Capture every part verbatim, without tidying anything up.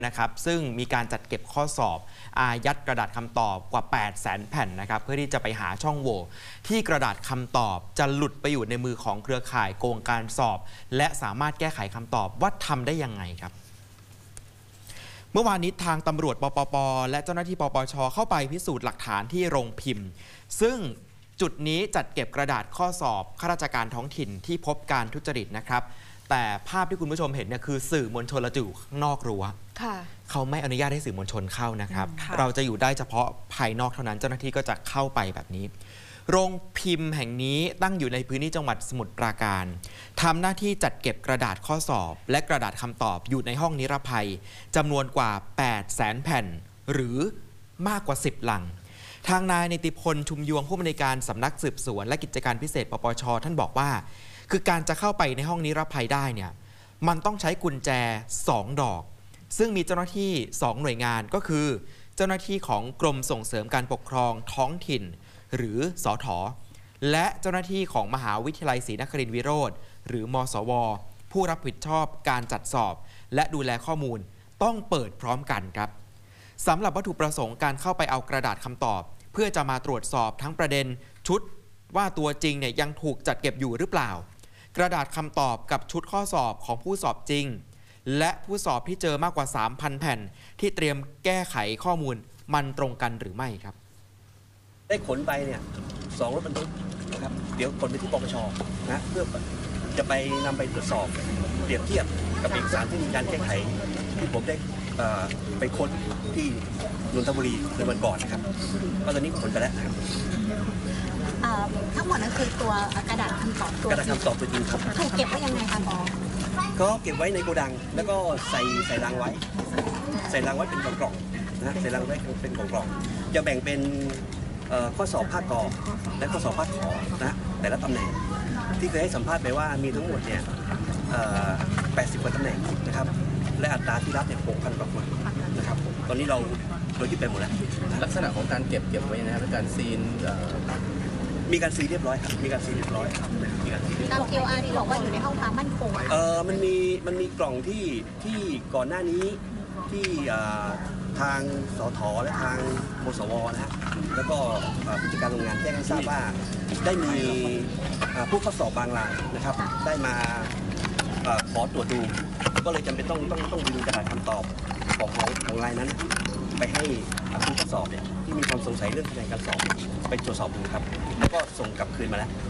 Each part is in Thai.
นะครับซึ่งมีการจัดเก็บข้อสอบอายัดกระดาษคำตอบกว่า แปดแสน แผ่นนะครับเพื่อที่จะไปหาช่องโหว่ที่กระดาษคำตอบจะหลุดไปอยู่ในมือของเครือข่ายโกงการสอบและสามารถแก้ไขคำตอบว่าทำได้ยังไงครับเมื่อวานนี้ทางตำรวจปปป.และเจ้าหน้าที่ปปช.เข้าไปพิสูจน์หลักฐานที่โรงพิมพ์ซึ่งจุดนี้จัดเก็บกระดาษข้อสอบข้าราชการท้องถิ่นที่พบการทุจริตนะครับแต่ภาพที่คุณผู้ชมเห็นเนี่ยคือสื่อมวลชนเราจะอยู่ข้างนอกรั้วเขาไม่อนุญาตให้สื่อมวลชนเข้านะครับเราจะอยู่ได้เฉพาะภายนอกเท่านั้นเจ้าหน้าที่ก็จะเข้าไปแบบนี้โรงพิมพ์แห่งนี้ตั้งอยู่ในพื้นที่จังหวัดสมุทรปราการทำหน้าที่จัดเก็บกระดาษข้อสอบและกระดาษคำตอบอยู่ในห้องนิรภัยจำนวนกว่า แปดแสน แผ่นหรือมากกว่าสิบลังทางนายนิติพลชุมยวงผู้อำนวยการสำนักสืบสวนและกิจการพิเศษปปช.ท่านบอกว่าคือการจะเข้าไปในห้องนิรภัยได้เนี่ยมันต้องใช้กุญแจสองดอกซึ่งมีเจ้าหน้าที่สองหน่วยงานก็คือเจ้าหน้าที่ของกรมส่งเสริมการปกครองท้องถิ่นหรือสท.และเจ้าหน้าที่ของมหาวิทยาลัยศรีนครินทรวิโรธหรือมสว.ผู้รับผิดชอบการจัดสอบและดูแลข้อมูลต้องเปิดพร้อมกันครับสำหรับวัตถุประสงค์การเข้าไปเอากระดาษคำตอบเพื่อจะมาตรวจสอบทั้งประเด็นชุดว่าตัวจริงเนี่ยยังถูกจัดเก็บอยู่หรือเปล่ากระดาษคำตอบกับชุดข้อสอบของผู้สอบจริงและผู้สอบที่เจอมากกว่า สามพัน แผ่นที่เตรียมแก้ไขข้อมูลมันตรงกันหรือไม่ครับได้ขนไปเนี่ยสองรถบรรทุกนะครับเดี๋ยวขนไปที่ปปช.นะเพื่อจะไปนำไปตรวจสอบเปรียบเทียบกับเอกสารที่มีการแก้ไขที่ผมได้ไปค้นที่นนทบุรีในวันก่อนนะครับก็ตอนนี้ขนไปแล้วนะครับทั้งหมดนั้นคือตัวกระดาษคำตอบตัวกระดาษคำตอบตัวจริงครับถูกเก็บไว้ยังไงคะหมอก็เก็บไว้ในโกดังแล้วก็ใส่ใส่รางไว้ใส่รางไว้เป็นกล่องๆนะใส่รางไว้เป็นกล่องๆจะแบ่งเป็นข้อสอบภาคกอและข้อสอบภาคขอนะแต่ละตำแหน่งที่เคยให้สัมภาษณ์ไปว่ามีทั้งหมดเนี่ยแปดสิบกว่าตำแหน่งนะครับและอัตราที่รับเนี่ยหกพันกว่าคนนะครับตอนนี้เราเรายึดไปหมดแล้วลักษณะของการเก็บเก็บไว้นะครับเป็นการซีนมีการซีเรียบร้อยครับมีการซีเรียบร้อยครับมีการซีตาม คิว อาร์ ที่บอกว่าอยู่ในห้องความมั่นคงเออมันมีมันมีกล่องที่ที่ก่อนหน้านี้ที่ทางสท.และทางมสว.นะฮะแล้วก็ผู้จัดการโรงงานแจ้งให้ทราบว่าได้มีผู้เข้าสอบบางรายนะครับได้มาขอตรวจดูก็เลยจำเป็นต้องต้องต้องดึงกระดาษคำตอบของของรายนั้นไปให้ผู้เข้าสอบเนี่ยที่มีความสงสัยเรื่องคะแนนการสอบไปตรวจสอบดูครับแล้วก็ส่งกลับคืนมาแล้ว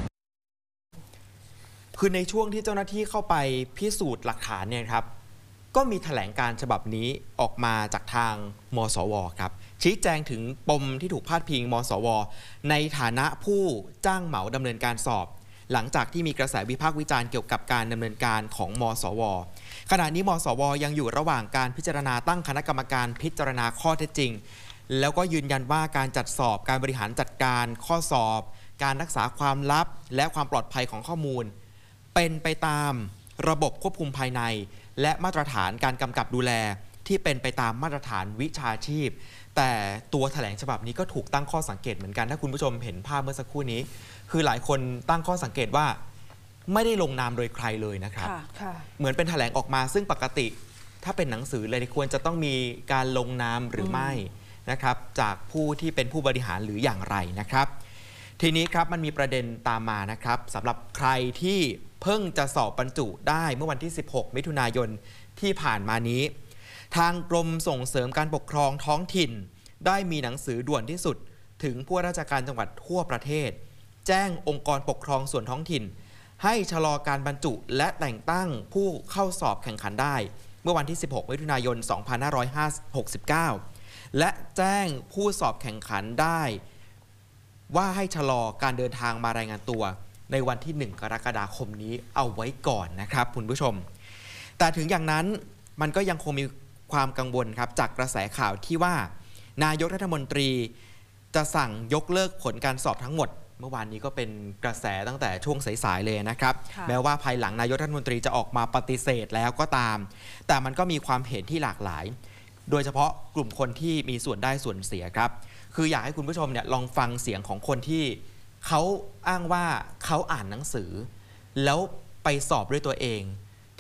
คือในช่วงที่เจ้าหน้าที่เข้าไปพิสูจน์หลักฐานเนี่ยครับก็มีแถลงการฉบับนี้ออกมาจากทางมสว.ครับชี้แจงถึงปมที่ถูกพาดพิงมสว.ในฐานะผู้จ้างเหมาดำเนินการสอบหลังจากที่มีกระแสวิพากษ์วิจารณ์เกี่ยวกับการดำเนินการของมสว.ขณะนี้มสว.ยังอยู่ระหว่างการพิจารณาตั้งคณะกรรมการพิจารณาข้อเท็จจริงแล้วก็ยืนยันว่าการจัดสอบการบริหารจัดการข้อสอบการรักษาความลับและความปลอดภัยของข้อมูลเป็นไปตามระบบควบคุมภายในและมาตรฐานการกำกับดูแลที่เป็นไปตามมาตรฐานวิชาชีพแต่ตัวแถลงฉบับนี้ก็ถูกตั้งข้อสังเกตเหมือนกันถ้าคุณผู้ชมเห็นภาพเมื่อสักครู่นี้คือหลายคนตั้งข้อสังเกตว่าไม่ได้ลงนามโดยใครเลยนะครับเหมือนเป็นแถลงออกมาซึ่งปกติถ้าเป็นหนังสือเลยควรจะต้องมีการลงนามหรือไม่นะครับจากผู้ที่เป็นผู้บริหารหรืออย่างไรนะครับทีนี้ครับมันมีประเด็นตามมานะครับสำหรับใครที่เพิ่งจะสอบบรรจุได้เมื่อวันที่สิบหกมิถุนายนที่ผ่านมานี้ทางกรมส่งเสริมการปกครองท้องถิ่นได้มีหนังสือด่วนที่สุดถึงผู้ว่าราชการจังหวัดทั่วประเทศแจ้งองค์กรปกครองส่วนท้องถิ่นให้ชะลอการบรรจุและแต่งตั้งผู้เข้าสอบแข่งขันได้เมื่อวันที่สิบหกมิถุนายนสองพันห้าร้อยหกสิบเก้าและแจ้งผู้สอบแข่งขันได้ว่าให้ชะลอการเดินทางมารายงานตัวในวันที่หนึ่งกรกฎาคมนี้เอาไว้ก่อนนะครับคุณผู้ชมแต่ถึงอย่างนั้นมันก็ยังคงมีความกังวลครับจากกระแสข่าวที่ว่านายกรัฐมนตรีจะสั่งยกเลิกผลการสอบทั้งหมดเมื่อวานนี้ก็เป็นกระแสตั้งแต่ช่วงสายๆเลยนะครับแม้ว่าภายหลังนายกรัฐมนตรีจะออกมาปฏิเสธแล้วก็ตามแต่มันก็มีความเห็นที่หลากหลายโดยเฉพาะกลุ่มคนที่มีส่วนได้ส่วนเสียครับคืออยากให้คุณผู้ชมเนี่ยลองฟังเสียงของคนที่เขาอ้างว่าเขาอ่านหนังสือแล้วไปสอบด้วยตัวเอง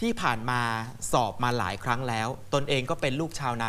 ที่ผ่านมาสอบมาหลายครั้งแล้ว ตนเองก็เป็นลูกชาวนา